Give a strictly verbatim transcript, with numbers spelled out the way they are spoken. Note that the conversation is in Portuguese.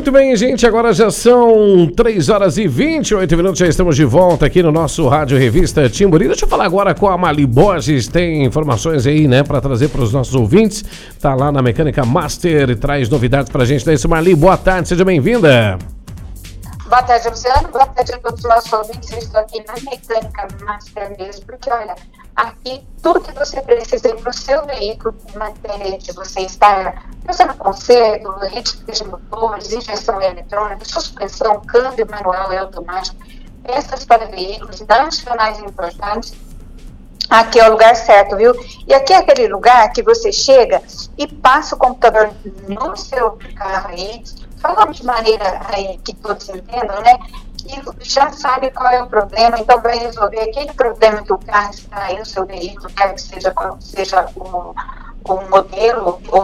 Muito bem, gente, agora já são três horas e vinte e oito minutos, já estamos de volta aqui no nosso Rádio Revista Timburi. Deixa eu falar agora com a Marli Borges, tem informações aí, né, para trazer para os nossos ouvintes. Tá lá na Mecânica Master e traz novidades pra gente. É isso, Marli, boa tarde, seja bem-vinda. Boa tarde, Luciano. Boa tarde a todos os nossos ouvintes. Eu estou aqui na Mecânica Master mesmo, porque, olha, aqui tudo que você precisa para o seu veículo, em matéria de você estar fazendo conserto, rede de motores, injeção eletrônica, suspensão, câmbio manual e automático, peças para veículos nacionais importantes. Aqui é o lugar certo, viu? E aqui é aquele lugar que você chega e passa o computador no seu carro aí, falando de maneira aí que todos entendam, né? E já sabe qual é o problema, então vai resolver aquele problema que o carro está aí no seu veículo, quer que seja qual seja o, o modelo ou